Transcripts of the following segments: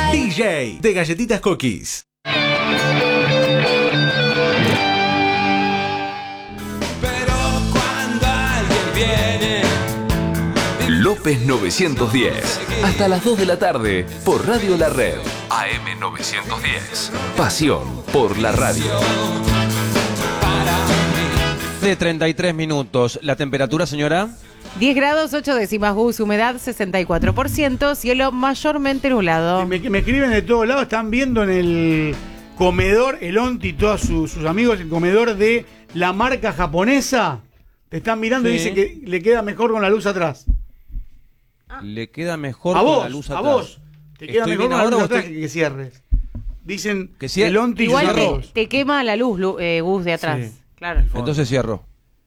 DJ de Galletitas Cookies. López 910. Hasta las 2 de la tarde por Radio La Red. AM 910. Pasión por la radio. De 33 minutos. ¿La temperatura, señora? 10 grados, 8 décimas Gus, humedad 64%, cielo mayormente nublado. Me escriben de todos lados, están viendo en el comedor, el Onti y todos sus amigos, el comedor de la marca japonesa. Te están mirando y dicen que le queda mejor con la luz atrás. Le queda mejor a con vos, la luz a atrás. vos. Te queda Estoy mejor bien con la luz ahora, atrás usted... que cierres. Dicen que cierre. el Onti y sus Igual amigos. te quema la luz, Gus, de atrás. Sí. Claro. Entonces cierro.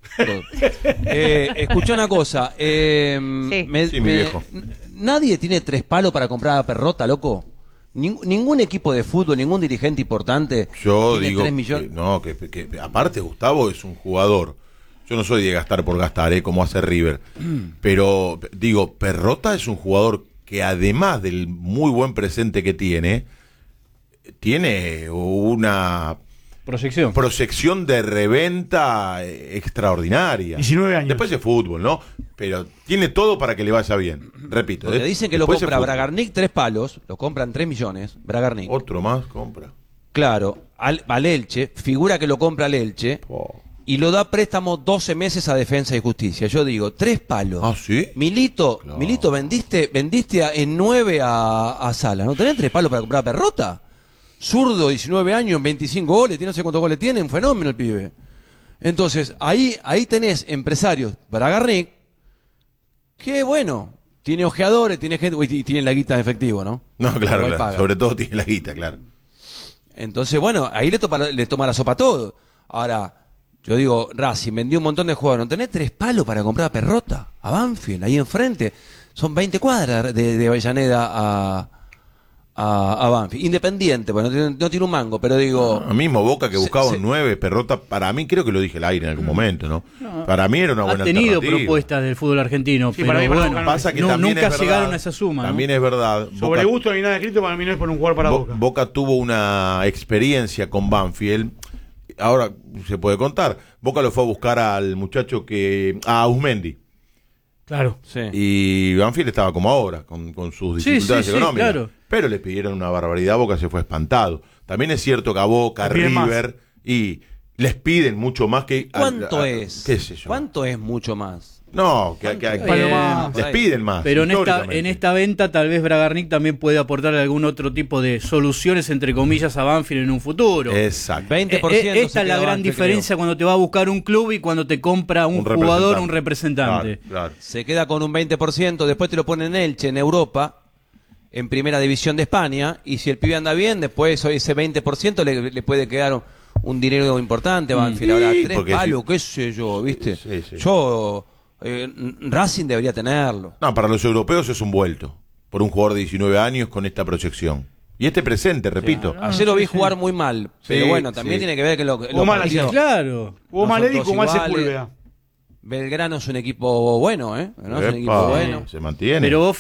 Escucha una cosa. Sí, mi viejo. Nadie tiene 3 palos para comprar a Perrota, loco. Ningún equipo de fútbol, ningún dirigente importante. Yo tiene digo 3 millones. que aparte Gustavo es un jugador. Yo no soy de gastar por gastar, como hace River. Pero digo, Perrota es un jugador que además del muy buen presente que tiene una proyección de reventa extraordinaria. 19 años. Después es fútbol, ¿no? Pero tiene todo para que le vaya bien. Repito. Porque dicen que lo después compra es fútbol. Bragarnik 3 palos, lo compran 3 millones, Bragarnik. Otro más compra. Claro, al Elche, figura que lo compra al Elche. Y lo da préstamo 12 meses a Defensa y Justicia. Yo digo, 3 palos. ¿Ah, sí? Milito, Claro. Milito, vendiste en 9 a Sala. ¿No tenés 3 palos para comprar a Perrota? Zurdo, 19 años, 25 goles, no sé cuántos goles tiene, un fenómeno el pibe. Entonces, ahí tenés empresarios, Bragarnik, que bueno, tiene ojeadores, tiene gente, y tiene la guita en efectivo, ¿no? No, claro, Igual claro. paga. Sobre todo tiene la guita, claro. Entonces, bueno, ahí le toma la sopa todo. Ahora, yo digo, Racing vendió un montón de jugadores. ¿No tenés 3 palos para comprar a Perrota? A Banfield, ahí enfrente. Son 20 cuadras de Avellaneda a Banfield. Independiente, pues no tiene un mango, pero digo... A mismo Boca que buscaba un 9, Perrota, para mí, creo que lo dije al aire en algún momento, ¿no? Para mí era una buena Ha tenido alternativa. propuestas del fútbol argentino, Sí, pero para mí, bueno, pasa que también nunca es verdad, llegaron a esa suma. También es verdad. Sobre gusto no hay nada escrito, para mí no es por un jugador para Boca. Boca tuvo una experiencia con Banfield. Ahora se puede contar. Boca lo fue a buscar al muchacho a Ausmendi. Claro. Sí. Y Banfield estaba como ahora, con sus dificultades sí, económicas. claro. Pero le pidieron una barbaridad, Boca se fue espantado. También es cierto que a Boca, a Le piden River, y les piden mucho más que... ¿Cuánto es? ¿Qué sé yo? ¿Cuánto es mucho más? No, que les piden más. Pero en históricamente. esta venta tal vez Bragarnik también puede aportar algún otro tipo de soluciones, entre comillas, a Banfield en un futuro. Exacto. 20% Esta es la gran diferencia cuando te va a buscar un club y cuando te compra un jugador, un representante. Claro. Se queda con un 20%, después te lo ponen en Elche, en Europa, en primera división de España, y si el pibe anda bien, después ese 20% le puede quedar un dinero importante a Banfield. Ahora, 3 porque palos, qué sé yo, ¿viste? Sí. Yo... Racing debería tenerlo. No, para los europeos es un vuelto. Por un jugador de 19 años con esta proyección. Y este presente, repito. Ayer lo vi jugar muy mal, pero Sí, bueno, también sí. tiene que ver que Jugó mal ayer. Claro. Hubo No mal son Eric, todos como mal iguales. Sepúlveda. Belgrano es un equipo bueno, ¿eh? ¿No? Es un equipo Epa, bueno. se mantiene. Pero vos